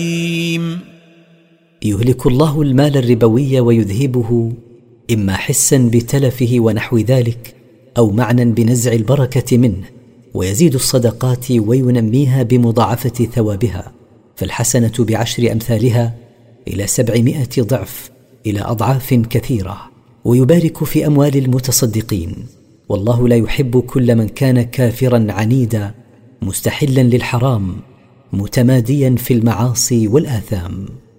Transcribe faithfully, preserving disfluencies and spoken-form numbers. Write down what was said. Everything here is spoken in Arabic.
يهلك الله المال الربوي ويذهبه إما حسا بتلفه ونحو ذلك، أو معنى بنزع البركة منه، ويزيد الصدقات وينميها بمضاعفة ثوابها، فالحسنة بعشر أمثالها إلى سبعمائة ضعف، إلى أضعاف كثيرة، ويبارك في أموال المتصدقين. والله لا يحب كل من كان كافرا عنيدا مستحلا للحرام متماديا في المعاصي والآثام.